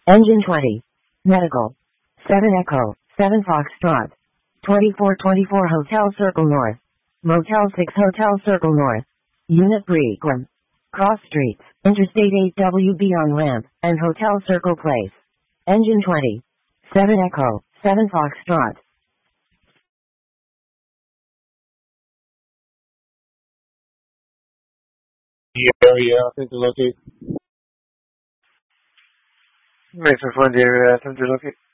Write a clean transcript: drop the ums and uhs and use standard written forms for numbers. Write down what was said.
Engine 20. Medical. 7 Echo, 7 Foxtrot. 2424 Hotel Circle North. Motel 6 Hotel Circle North. Unit Brequan. Cross Streets, Interstate 8WB on ramp, and Hotel Circle Place. Engine 20. 7 Echo, 7 Foxtrot. Yeah, I think they're locate. Wait for fun, David. I think they're looking.